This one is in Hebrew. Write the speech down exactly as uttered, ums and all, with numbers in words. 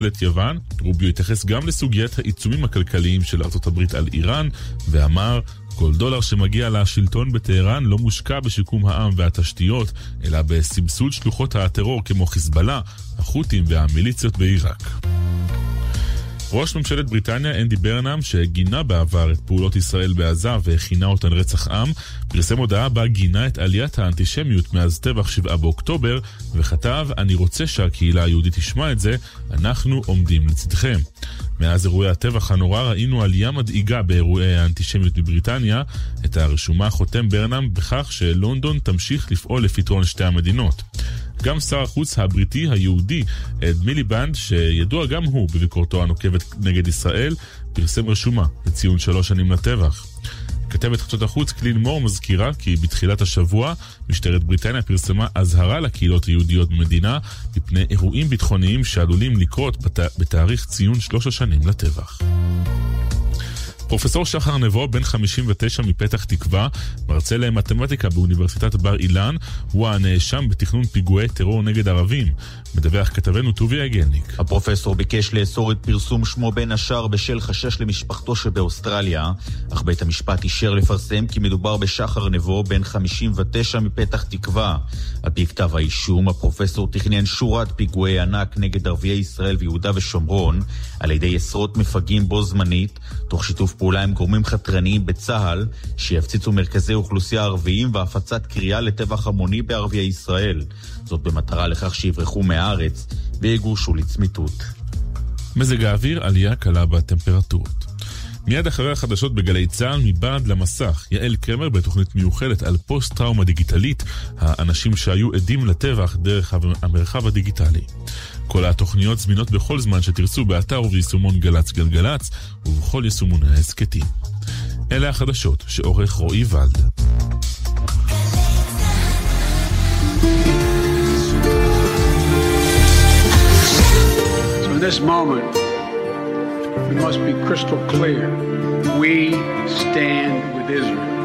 את יוון. רוביו התייחס גם לסוגיית העיצומים הכלכליים של ארצות הברית על איראן, ואמר, כל דולר שמגיע לשלטון בטהרן לא מושקע בשיקום העם והתשתיות, אלא בסבסוד שלוחות הטרור כמו חיזבאללה, החות'ים והמיליציות בעיראק. ראש ממשלת בריטניה אנדי ברנאם, שגינה בעבר את פעולות ישראל בעזה והכינה אותן רצח עם, פרסם הודעה בה גינה את עליית האנטישמיות מאז טבח שבעה באוקטובר, וכתב, אני רוצה שהקהילה היהודית תשמע את זה, אנחנו עומדים לצדכם. מאז אירועי הטבח הנורא ראינו עלייה מדאיגה באירועי האנטישמיות בבריטניה. את הרשומה חותם ברנאם בכך שלונדון תמשיך לפעול לפתרון שתי המדינות. גם שר החוץ הבריטי היהודי אד מיליבנד, שידוע גם הוא בביקורתו הנוקבת נגד ישראל, פרסם רשומה לציון שלוש שנים לטבח. כתבת חדשות החוץ קלין מור מזכירה כי בתחילת השבוע משטרת בריטניה פרסמה אזהרה לקהילות היהודיות במדינה מפני אירועים ביטחוניים שעלולים לקרות בת... בתאריך ציון שלוש השנים לטבח. פרופסור שחר נבו, בן חמישים ותשע מפתח תקווה, מרצה למתמטיקה באוניברסיטת בר אילן, הוא הנאשם בתכנון פיגועי טרור נגד ערבים. מדווח כתבנו טובי הגלניק. הפרופסור ביקש לאסור את פרסום שמו בין השאר בשל חשש למשפחתו שבאוסטרליה, אך בית המשפט אישר לפרסם כי מדובר בשחר נבו, בן חמישים ותשע מפתח תקווה. על פי כתב האישום, הפרופסור תכנן שורת פיגועי ענק נגד ערביי ישראל ויהודה ושומרון, על ידי עשרות מפגעים בו זמנית, תוך שיתוף פעולה עם גורמים חתרניים בצהל, שיפציצו מרכזי אוכלוסייה ערביים והפצת קריאה לטבח המוני בערביי ישראל. זאת במטרה לכך שיברחו מהארץ ויגורשו לצמיתות. מזג האוויר, עלייה קלה בטמפרטורות. מיד אחרי החדשות בגלי צהל, מבעד למסך, יעל קרמר בתוכנית מיוחדת על פוסט-טראומה דיגיטלית, האנשים שהיו עדים לטבח דרך המרחב הדיגיטלי. כל התוכניות זמינות בכל זמן שתרצו באתר וביישומון גלץ גלגלץ ובכל יישומוני העסקתים. אלה החדשות שעורך רועי ולד. So in this moment, we must be crystal clear. We stand with Israel.